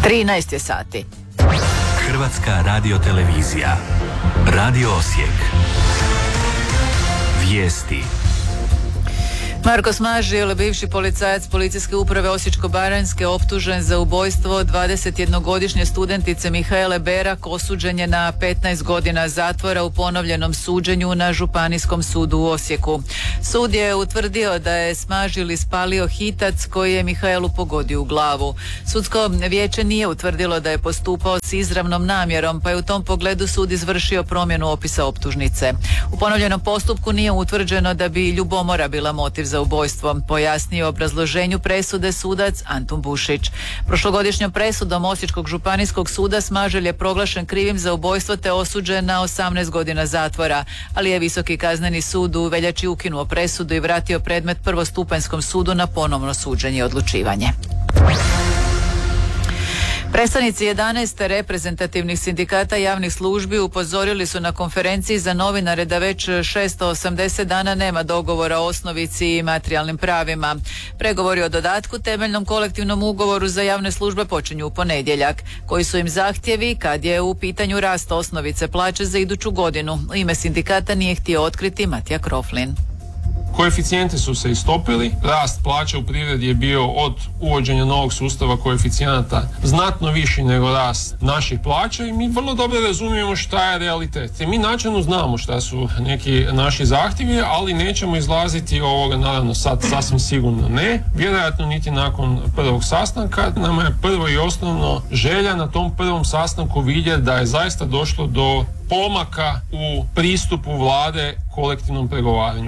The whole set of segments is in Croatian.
13 je sati. Hrvatska radiotelevizija. Radio Osijek. Vijesti. Marko Smažil, bivši policajac Policijske uprave Osječko-baranjske, optužen za ubojstvo 21-godišnje studentice Mihaele Berak, osuđen je na 15 godina zatvora u ponovljenom suđenju na Županijskom sudu u Osijeku. Sud je utvrdio da je Smažil ispalio hitac koji je Mihaelu pogodio u glavu. Sudsko vijeće nije utvrdilo da je postupao s izravnom namjerom, pa je u tom pogledu sud izvršio promjenu opisa optužnice. U ponovljenom postupku nije utvrđeno da bi ljubomora bila motiv za ubojstvo, pojasnio obrazloženju presude sudac Antun Bušić. Prošlogodišnjom presudom Osječkog županijskog suda Smažil je proglašen krivim za ubojstvo te osuđen na 18 godina zatvora, ali je Visoki kazneni sud u veljači ukinuo presudu i vratio predmet prvostupanjskom sudu na ponovno suđenje i odlučivanje. Predstavnici 11 reprezentativnih sindikata javnih službi upozorili su na konferenciji za novinare da već 680 dana nema dogovora o osnovici i materijalnim pravima. Pregovori o dodatku temeljnom kolektivnom ugovoru za javne službe počinju u ponedjeljak. Koji su im zahtjevi kad je u pitanju rast osnovice plaće za iduću godinu? U ime sindikata nije htio otkriti Matija Kroflin. Koeficijenti su se istopili, rast plaća u privredi je bio od uvođenja novog sustava koeficijenata znatno viši nego rast naših plaća i mi vrlo dobro razumijemo šta je realitet. I mi načelno znamo šta su neki naši zahtjevi, ali nećemo izlaziti ovoga, naravno sad sasvim sigurno ne, vjerojatno niti nakon prvog sastanka. Nama je prvo i osnovno želja na tom prvom sastanku vidjeti da je zaista došlo do pomaka u pristupu vlade kolektivnom pregovaranju.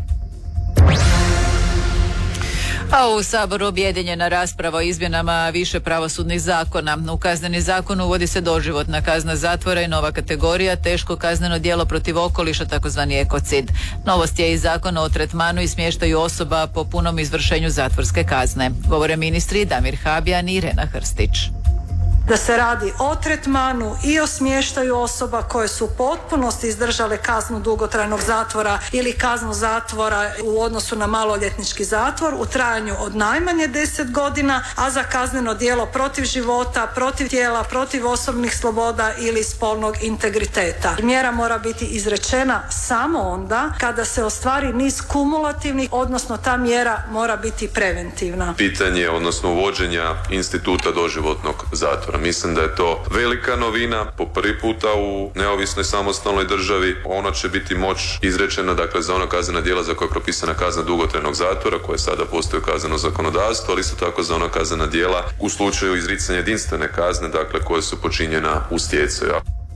A u Saboru objedinjena rasprava o izmjenama više pravosudnih zakona. U Kazneni zakon uvodi se doživotna kazna zatvora i nova kategorija teško kazneno djelo protiv okoliša, takozvani ekocid. Novost je i Zakon o tretmanu i smještaju osoba po punom izvršenju zatvorske kazne. Govore ministri Damir Habijan i Irena Hrstić. Da se radi o tretmanu i o smještaju osoba koje su u potpunosti izdržale kaznu dugotrajnog zatvora ili kaznu zatvora u odnosu na maloljetnički zatvor u trajanju od najmanje 10 godina, a za kazneno djelo protiv života, protiv tijela, protiv osobnih sloboda ili spolnog integriteta. Mjera mora biti izrečena samo onda kada se ostvari niz kumulativnih, odnosno ta mjera mora biti preventivna. Pitanje, odnosno uvođenja instituta doživotnog zatvora. Mislim da je to velika novina po prvi puta u neovisnoj samostalnoj državi. Ona će biti moć izrečena, dakle, za ona kaznena djela za koje je propisana kazna dugotrajnog zatvora, koje sada postoji kazneno zakonodavstvo, ali isto tako za ona kaznena djela u slučaju izricanja jedinstvene kazne, dakle, koje su počinjena u stjecaju.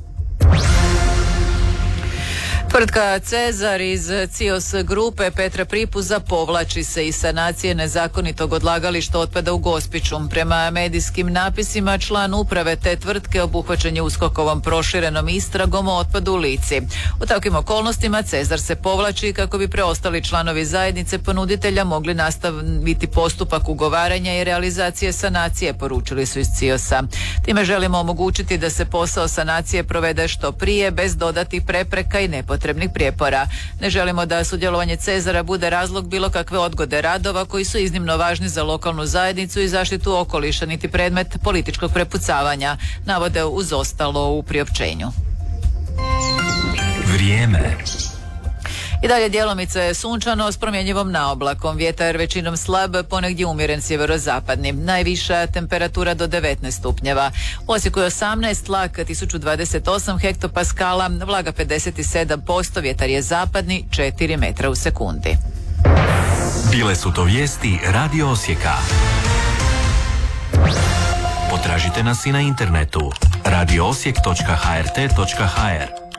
Tvrtka Cezar iz CIOS grupe Petra Pripuza povlači se iz sanacije nezakonitog odlagališta otpada u Gospiću. Prema medijskim napisima, član uprave te tvrtke obuhvaćen je USKOK-ovom proširenom istragom o otpadu u Lici. U takvim okolnostima Cezar se povlači kako bi preostali članovi zajednice ponuditelja mogli nastaviti postupak ugovaranja i realizacije sanacije, poručili su iz CIOS-a. Time želimo omogućiti da se posao sanacije provede što prije, bez dodatnih prepreka i nepotrebnih prijepora. Ne želimo da sudjelovanje Cezara bude razlog bilo kakve odgode radova koji su iznimno važni za lokalnu zajednicu i zaštitu okoliša, niti predmet političkog prepucavanja, navode uz ostalo u priopćenju. Vrijeme. I dalje djelomice sunčano s promjenjivom naoblakom. Vjetar većinom slab, ponegdje umjeren sjeverozapadni. Najviša temperatura do 19 stupnjeva. U Osijeku je 18, tlak 1028 hektopaskala, vlaga 57%, vjetar je zapadni 4 metra u sekundi. Bile su to vijesti Radio Osijeka. Potražite nas i na internetu radioosijek.hrt.hr.